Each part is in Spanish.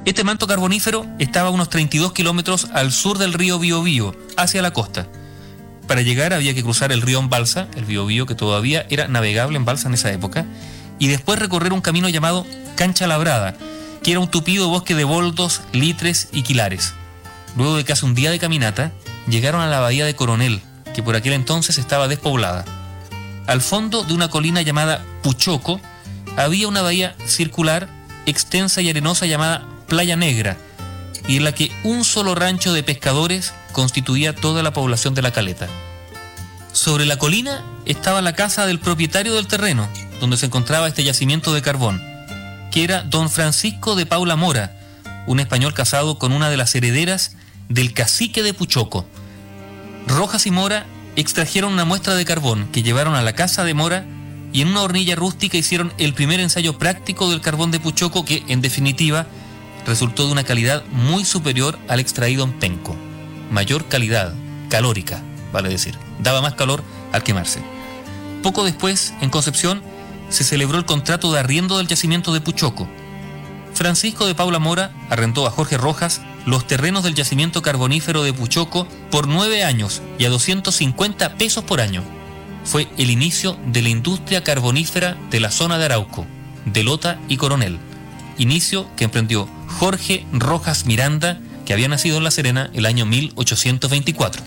Este manto carbonífero estaba a unos 32 kilómetros al sur del río Biobío, hacia la costa. Para llegar había que cruzar el río en balsa, el Biobío, que todavía era navegable en balsa en esa época, y después recorrer un camino llamado Cancha Labrada, que era un tupido bosque de boldos, litres y quilares. Luego de casi un día de caminata, llegaron a la bahía de Coronel, que por aquel entonces estaba despoblada. Al fondo de una colina llamada Puchoco, había una bahía circular, extensa y arenosa llamada Playa Negra, y en la que un solo rancho de pescadores constituía toda la población de la caleta. Sobre la colina estaba la casa del propietario del terreno, donde se encontraba este yacimiento de carbón, que era don Francisco de Paula Mora, un español casado con una de las herederas del cacique de Puchoco. Rojas y Mora extrajeron una muestra de carbón que llevaron a la casa de Mora y en una hornilla rústica hicieron el primer ensayo práctico del carbón de Puchoco, que en definitiva resultó de una calidad muy superior al extraído en penco. Mayor calidad, calórica, vale decir. Daba más calor al quemarse. Poco después, en Concepción, se celebró el contrato de arriendo del yacimiento de Puchoco. Francisco de Paula Mora arrendó a Jorge Rojas los terrenos del yacimiento carbonífero de Puchoco por 9 años y a 250 pesos por año. Fue el inicio de la industria carbonífera de la zona de Arauco, de Lota y Coronel. Inicio que emprendió Jorge Rojas Miranda, que había nacido en La Serena el año 1824.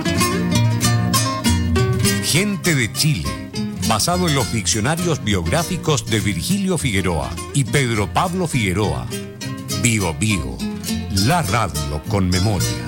Gente de Chile, basado en los diccionarios biográficos de Virgilio Figueroa y Pedro Pablo Figueroa. Bio Bio, la radio con memoria.